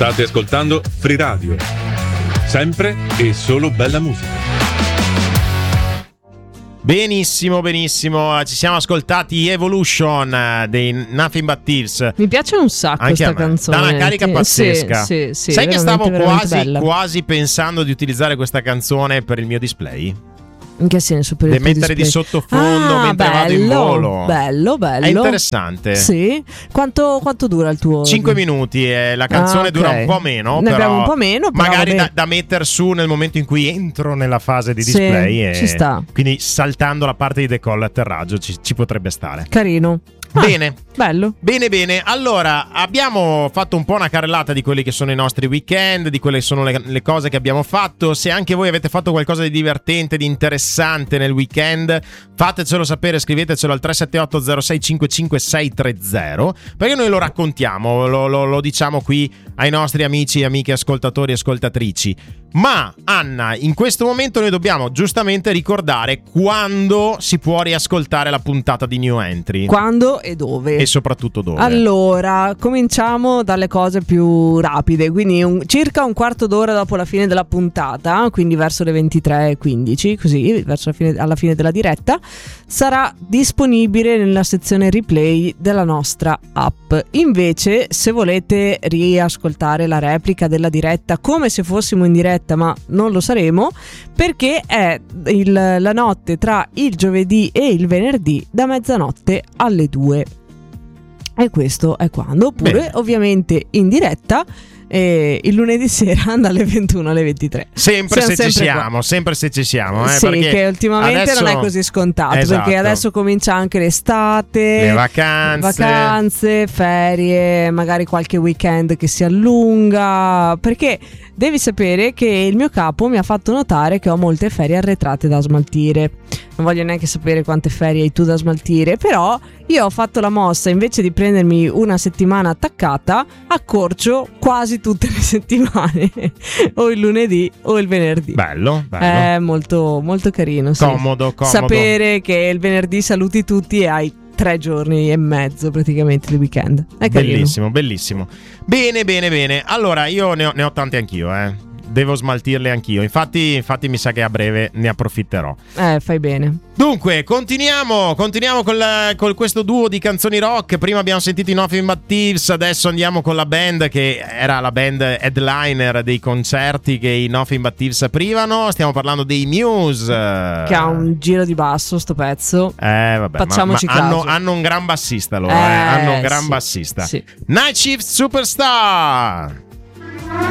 State ascoltando Free Radio, sempre e solo bella musica. Benissimo, benissimo. Ci siamo ascoltati Evolution dei Nothing But Thieves. Mi piace un sacco questa canzone. Dà una carica pazzesca. Sì, sai che stavo veramente quasi pensando di utilizzare questa canzone per il mio display? In che senso? Per il mettere di sottofondo mentre vado in volo. Bello. È interessante. Sì. Quanto dura il tuo? 5 minuti. La canzone dura un po' meno. Ne abbiamo un po' meno. Magari da metter su nel momento in cui entro nella fase di display. Ci sta. Quindi saltando la parte di decollo e atterraggio ci potrebbe stare. Carino. Bene. Bello. Bene. Allora, abbiamo fatto un po' una carrellata di quelli che sono i nostri weekend, di quelle che sono le cose che abbiamo fatto. Se anche voi avete fatto qualcosa di divertente, di interessante nel weekend, fatecelo sapere, scrivetecelo al 378-0655-630, perché noi lo raccontiamo, lo diciamo qui ai nostri amici e amiche ascoltatori e ascoltatrici. Ma Anna, in questo momento noi dobbiamo giustamente ricordare quando si può riascoltare la puntata di New Entry. Quando e dove. E soprattutto dove. Allora, cominciamo dalle cose più rapide. Quindi circa un quarto d'ora dopo la fine della puntata, quindi verso le 23:15, così, alla fine della diretta, sarà disponibile nella sezione replay della nostra app. Invece, se volete riascoltare la replica della diretta come se fossimo in diretta, ma non lo saremo, perché è la notte tra il giovedì e il venerdì da mezzanotte alle 2. E questo è quando. Oppure ovviamente in diretta il lunedì sera dalle 21 alle 23. Sempre se ci siamo. Sì, che ultimamente adesso, non è così scontato, esatto. Perché adesso comincia anche l'estate, le vacanze, ferie, magari qualche weekend che si allunga. Perché devi sapere che il mio capo mi ha fatto notare che ho molte ferie arretrate da smaltire. Non voglio neanche sapere quante ferie hai tu da smaltire, però io ho fatto la mossa, invece di prendermi una settimana attaccata, accorcio quasi tutte le settimane, o il lunedì o il venerdì. Bello. È molto, molto carino. Sì. Comodo. Sapere che il venerdì saluti tutti e hai 3 giorni e mezzo praticamente di weekend. È carino. Bellissimo. Bene. Allora, io ne ho tante anch'io, Devo smaltirle anch'io. Infatti mi sa che a breve ne approfitterò. Fai bene. Dunque, continuiamo con questo duo di canzoni rock. Prima abbiamo sentito i Nothing But Thieves, adesso andiamo con la band che era la band headliner dei concerti che i Nothing But Thieves aprivano. Stiamo parlando dei Muse, che ha un giro di basso sto pezzo. Vabbè, facciamoci caso. hanno un gran bassista loro, hanno un gran bassista. Sì. Night Shift Superstar.